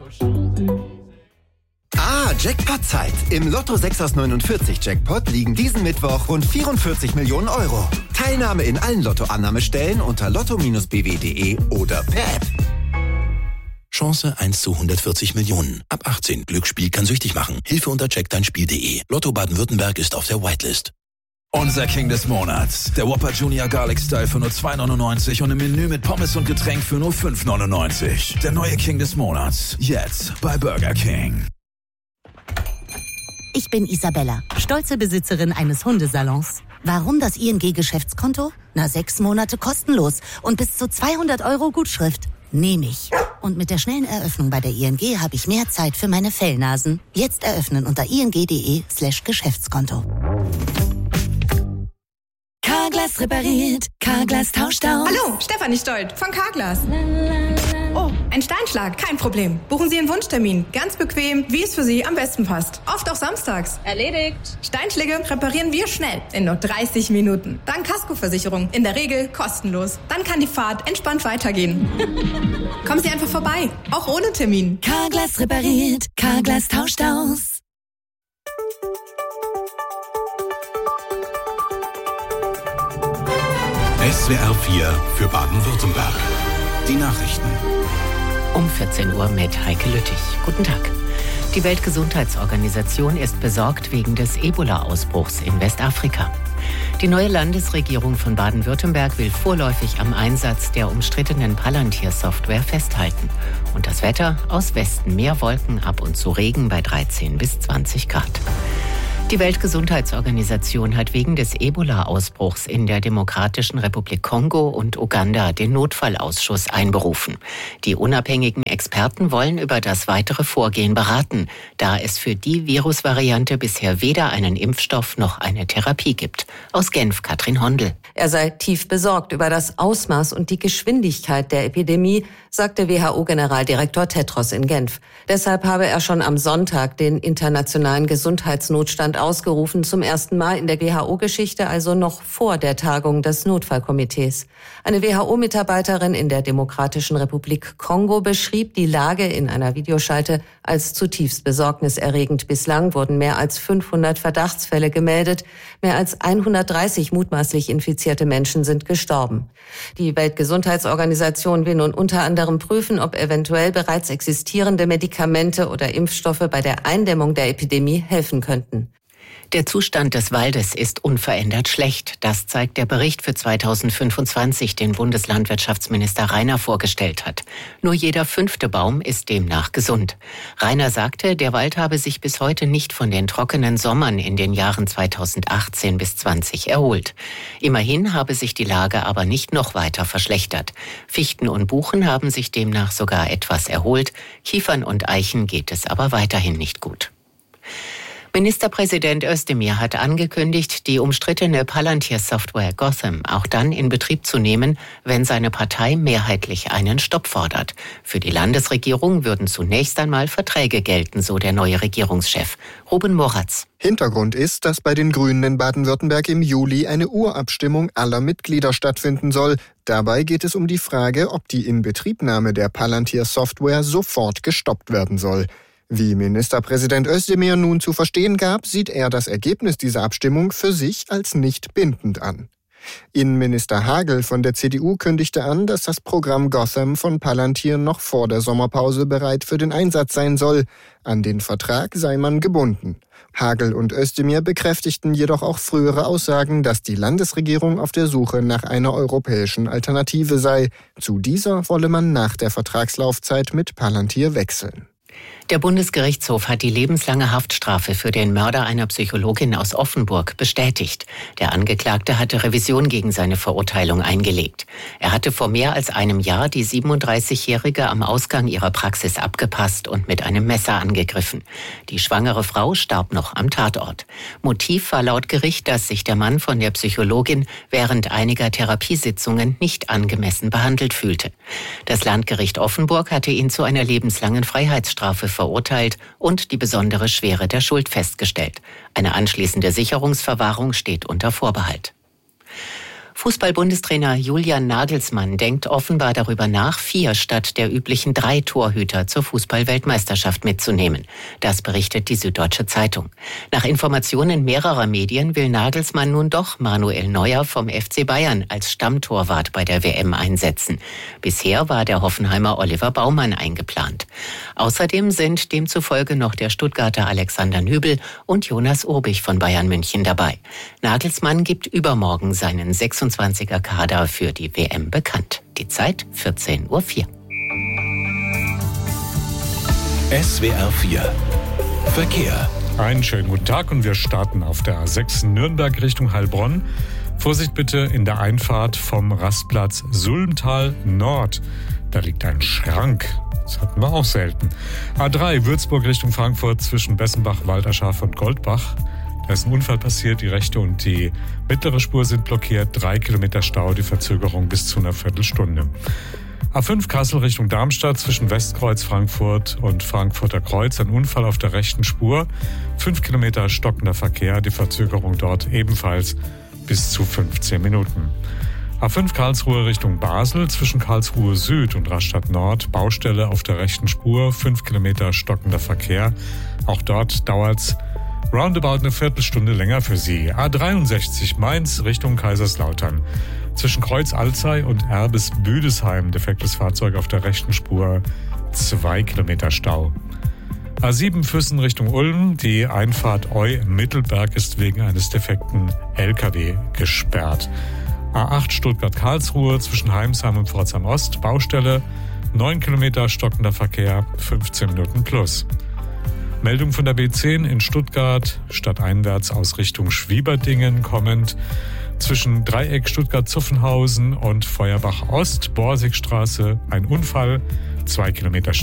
Jackpot-Zeit. Im Lotto 6 aus 49 Jackpot liegen diesen Mittwoch rund 44 Millionen Euro. Teilnahme in allen Lotto-Annahmestellen unter lotto-bw.de oder per App. Chance 1 zu 140 Millionen. Ab 18. Glücksspiel kann süchtig machen. Hilfe unter checkdeinspiel.de. Lotto Baden-Württemberg ist auf der Whitelist. Unser King des Monats. Der Whopper Junior Garlic Style für nur 2,99 und im Menü mit Pommes und Getränk für nur 5,99. Der neue King des Monats. Jetzt bei Burger King. Ich bin Isabella, stolze Besitzerin eines Hundesalons. Warum das ING-Geschäftskonto? 6 Monate kostenlos und bis zu 200 € Gutschrift. Nehme ich. Und mit der schnellen Eröffnung bei der ING habe ich mehr Zeit für meine Fellnasen. Jetzt eröffnen unter ing.de/Geschäftskonto. Carglass repariert, Carglass tauscht aus. Hallo, Stefanie Stolt von Carglass. Oh, ein Steinschlag, kein Problem. Buchen Sie Ihren Wunschtermin. Ganz bequem, wie es für Sie am besten passt. Oft auch samstags. Erledigt. Steinschläge reparieren wir schnell, in nur 30 Minuten. Dank Kaskoversicherung, in der Regel kostenlos. Dann kann die Fahrt entspannt weitergehen. Kommen Sie einfach vorbei, auch ohne Termin. Carglass repariert, Carglass tauscht aus. SWR 4 für Baden-Württemberg. Die Nachrichten. Um 14 Uhr mit Heike Lüttich. Guten Tag. Die Weltgesundheitsorganisation ist besorgt wegen des Ebola-Ausbruchs in Westafrika. Die neue Landesregierung von Baden-Württemberg will vorläufig am Einsatz der umstrittenen Palantir-Software festhalten. Und das Wetter: aus Westen mehr Wolken, ab und zu Regen bei 13 bis 20 Grad. Die Weltgesundheitsorganisation hat wegen des Ebola-Ausbruchs in der Demokratischen Republik Kongo und Uganda den Notfallausschuss einberufen. Die unabhängigen Experten wollen über das weitere Vorgehen beraten, da es für die Virusvariante bisher weder einen Impfstoff noch eine Therapie gibt. Aus Genf, Katrin Hondel. Er sei tief besorgt über das Ausmaß und die Geschwindigkeit der Epidemie, sagte WHO-Generaldirektor Tedros in Genf. Deshalb habe er schon am Sonntag den internationalen Gesundheitsnotstand ausgerufen, zum ersten Mal in der WHO-Geschichte, also noch vor der Tagung des Notfallkomitees. Eine WHO-Mitarbeiterin in der Demokratischen Republik Kongo beschrieb die Lage in einer Videoschalte als zutiefst besorgniserregend. Bislang wurden mehr als 500 Verdachtsfälle gemeldet. Mehr als 130 mutmaßlich infizierte Menschen sind gestorben. Die Weltgesundheitsorganisation will nun unter anderem prüfen, ob eventuell bereits existierende Medikamente oder Impfstoffe bei der Eindämmung der Epidemie helfen könnten. Der Zustand des Waldes ist unverändert schlecht. Das zeigt der Bericht für 2025, den Bundeslandwirtschaftsminister Rainer vorgestellt hat. Nur jeder 5. Baum ist demnach gesund. Rainer sagte, der Wald habe sich bis heute nicht von den trockenen Sommern in den Jahren 2018 bis 20 erholt. Immerhin habe sich die Lage aber nicht noch weiter verschlechtert. Fichten und Buchen haben sich demnach sogar etwas erholt. Kiefern und Eichen geht es aber weiterhin nicht gut. Ministerpräsident Özdemir hat angekündigt, die umstrittene Palantir-Software Gotham auch dann in Betrieb zu nehmen, wenn seine Partei mehrheitlich einen Stopp fordert. Für die Landesregierung würden zunächst einmal Verträge gelten, so der neue Regierungschef. Ruben Moratz. Hintergrund ist, dass bei den Grünen in Baden-Württemberg im Juli eine Urabstimmung aller Mitglieder stattfinden soll. Dabei geht es um die Frage, ob die Inbetriebnahme der Palantir-Software sofort gestoppt werden soll. Wie Ministerpräsident Özdemir nun zu verstehen gab, sieht er das Ergebnis dieser Abstimmung für sich als nicht bindend an. Innenminister Hagel von der CDU kündigte an, dass das Programm Gotham von Palantir noch vor der Sommerpause bereit für den Einsatz sein soll. An den Vertrag sei man gebunden. Hagel und Özdemir bekräftigten jedoch auch frühere Aussagen, dass die Landesregierung auf der Suche nach einer europäischen Alternative sei. Zu dieser wolle man nach der Vertragslaufzeit mit Palantir wechseln. Der Bundesgerichtshof hat die lebenslange Haftstrafe für den Mörder einer Psychologin aus Offenburg bestätigt. Der Angeklagte hatte Revision gegen seine Verurteilung eingelegt. Er hatte vor mehr als einem Jahr die 37-Jährige am Ausgang ihrer Praxis abgepasst und mit einem Messer angegriffen. Die schwangere Frau starb noch am Tatort. Motiv war laut Gericht, dass sich der Mann von der Psychologin während einiger Therapiesitzungen nicht angemessen behandelt fühlte. Das Landgericht Offenburg hatte ihn zu einer lebenslangen Freiheitsstrafe verurteilt und die besondere Schwere der Schuld festgestellt. Eine anschließende Sicherungsverwahrung steht unter Vorbehalt. Fußball-Bundestrainer Julian Nagelsmann denkt offenbar darüber nach, 4 statt der üblichen 3 Torhüter zur Fußball-Weltmeisterschaft mitzunehmen. Das berichtet die Süddeutsche Zeitung. Nach Informationen mehrerer Medien will Nagelsmann nun doch Manuel Neuer vom FC Bayern als Stammtorwart bei der WM einsetzen. Bisher war der Hoffenheimer Oliver Baumann eingeplant. Außerdem sind demzufolge noch der Stuttgarter Alexander Nübel und Jonas Urbich von Bayern München dabei. Nagelsmann gibt übermorgen seinen 26er Kader für die WM bekannt. Die Zeit 14:04 Uhr. SWR 4 Verkehr. Einen schönen guten Tag und wir starten auf der A6 Nürnberg Richtung Heilbronn. Vorsicht bitte in der Einfahrt vom Rastplatz Sulmtal Nord. Da liegt ein Schrank. Das hatten wir auch selten. A3 Würzburg Richtung Frankfurt zwischen Bessenbach, Walterschaf und Goldbach. Da ist ein Unfall passiert, die rechte und die mittlere Spur sind blockiert, 3 Kilometer Stau, die Verzögerung bis zu einer Viertelstunde. A5 Kassel Richtung Darmstadt zwischen Westkreuz Frankfurt und Frankfurter Kreuz, ein Unfall auf der rechten Spur, 5 Kilometer stockender Verkehr, die Verzögerung dort ebenfalls bis zu 15 Minuten. A5 Karlsruhe Richtung Basel zwischen Karlsruhe Süd und Rastatt Nord, Baustelle auf der rechten Spur, 5 Kilometer stockender Verkehr, auch dort dauert's roundabout eine Viertelstunde länger für Sie. A63 Mainz Richtung Kaiserslautern. Zwischen Kreuz Alzey und Erbes Büdesheim defektes Fahrzeug auf der rechten Spur, 2 Kilometer Stau. A7 Füssen Richtung Ulm. Die Einfahrt Eu-Mittelberg ist wegen eines defekten LKW gesperrt. A8 Stuttgart-Karlsruhe zwischen Heimsheim und Pforzheim Ost. Baustelle, 9 Kilometer stockender Verkehr, 15 Minuten plus. Meldung von der B10 in Stuttgart, stadteinwärts aus Richtung Schwieberdingen kommend. Zwischen Dreieck Stuttgart-Zuffenhausen und Feuerbach Ost, Borsigstraße, ein Unfall, 2 Kilometer